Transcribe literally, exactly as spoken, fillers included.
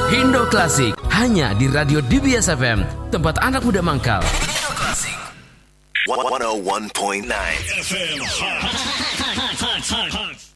Indo Klasik hanya di Radio D B S F M, tempat anak muda mangkal. Indo Klasik one oh one point nine F M Hot. Hot, hot, hot, hot.